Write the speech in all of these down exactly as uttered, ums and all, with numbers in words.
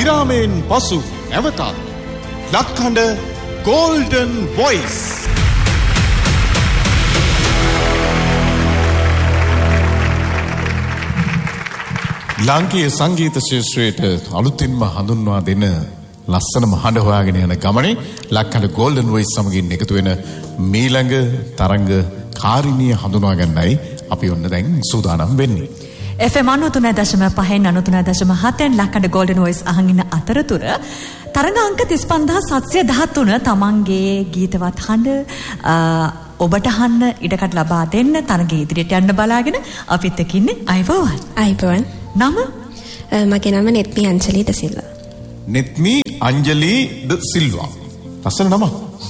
විරාමයෙන් පසු නැවතත් ලක්හඬ Golden Voice. ලාංකීය සංගීත ශාස්ත්‍රයට අලුතින්ම හඳුන්වා දෙන ලස්සනම හඬ හොයාගෙන යන ගමනේ ලක්හඬ Golden Voice සමගින් එකතු වෙන මීළඟ තරංග කාරිණිය හඳුනා ගන්නයි අපි ඔන්න දැන් සූදානම් වෙන්නේ. F M ninety three point five ninety three point seven ලක්හඬ Golden Voice අහන් ඉන්න අතරතුර තරංග අංක තිස් පන්දාස් සත්සිය දහතුන තමන්ගේ ගීතවත් හඬ ඔබට අහන්න ඉඩකඩ ලබා දෙන්න තරඟ ඉදිරියට යන්න බලාගෙන අපිත් එක්ක ඉන්නේ අයවවන්. අයවවන්. නම? මගේ නම නෙත්මි අංජලි ද සිල්වා. නෙත්මි අංජලි ද සිල්වා. ලස්සන නම.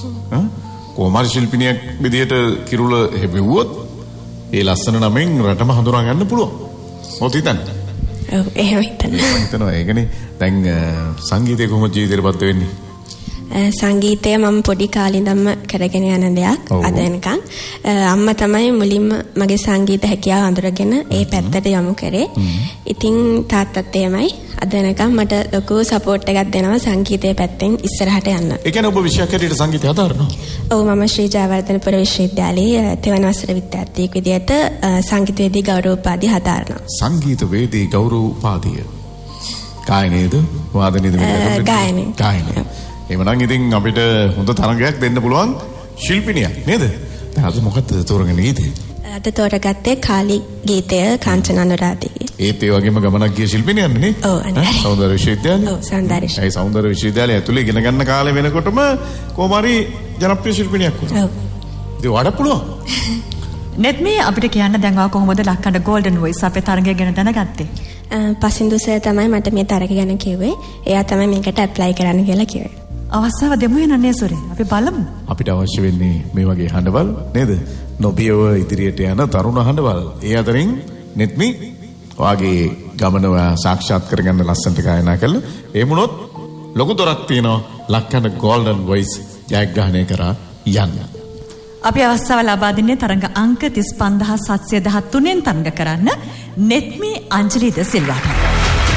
කොමාර ශිල්පිනියක් විදියට කිරුළ හැබෙව්වොත් ඒ ලස්සන නමෙන් රටම හඳුනා ගන්න පුළුවන්. මොකද හිතන්නේ? ඔව් එහෙම හිතන්නේ. මම හිතනවා ඒකනේ. දැන් සංගීතය කොහොමද ජීවිතේටපත් වෙන්නේ? සංගීතය මම පොඩි කාලේ ඉඳන්ම කරගෙන යන දෙයක්. අද වෙනකන් අම්මා තමයි මුලින්ම මගේ සංගීත හැකියාව අඳුරගෙන ඒ පැත්තට යොමු කරේ. ඉතින් තාත්තත් එහෙමයි. අද වෙනකන් මට ලොකු සපෝට් එකක් දෙනවා සංගීතයේ පැත්තෙන් ඉස්සරහට යන්න. ඒ කියන්නේ ඔබ විෂයක් හැටියට සංගීතය හදාරනවා? ඔව් මම ශ්‍රී ජයවර්ධනපුර විශ්වවිද්‍යාලයේ තෙවන වසර විද්‍යාර්ථියෙක් විදියට සංගීතවේදී ගෞරව උපාධිය හදාරනවා. සංගීතවේදී ගෞරව උපාධිය. ගායනයේද වාදනයේද මෙතන? ගායනය. ගායනය. එවනම් ඉතින් අපිට හොඳ තරඟයක් දෙන්න පුළුවන් ශිල්පිනියක් නේද? දැන් අද මොකක්ද තෝරගෙන ගීතේ? අද තෝරගත්තේ කාලි ගීතය කාංචන අනුරාධගේ. ඒත් ඒ වගේම ගමනක් ගිය ශිල්පිනියක් නේ? ඔව් අනිවාර්යයෙන්. සෞන්දර්ය විශ්වවිද්‍යාලය? ඔව් සෞන්දර්ය. ඒ සෞන්දර්ය විශ්වවිද්‍යාලය ඇතුලේ ඉගෙන ගන්න කාලේ වෙනකොටම කොමාරි ජනප්‍රිය ශිල්පිනියක් වුණා. ඔව්. ඒක වඩා පුළුවන්. නෙත්මි අපිට කියන්න දැන් ඔයා කොහොමද ලක්හඬ Golden Voice අපේ තරඟය ගැන දැනගත්තේ? පසින්දු සර් තමයි මට මේ තරඟ ගැන කිව්වේ. එයා තමයි මේකට ඇප්ලයි කරන්න කියලා කිව්වේ. අවස්ථාව දෙමු නන්නේ සොරේ. අපි බලමු. අපිට අවශ්‍ය වෙන්නේ මේ වගේ හඬවල් නේද? නොබියව ඉදිරියට යන තරුණ හඬවල්. ඒ අතරින් නෙත්මි වාගේ ගමන සාක්ෂාත් කරගන්න ලස්සනට ගායනා කළා. ඒ වුණොත් ලොකු දොරක් තියෙනවා ලක්හඬ Golden Voice ජයග්‍රහණය කරා යන්න. අපි අවස්ථාව ලබා දෙන්නේ තරඟ අංක තිස් පන්දාස් සත්සිය දහතුනෙන් තරඟ කරන්න නෙත්මි අංජලි ද සිල්වාට.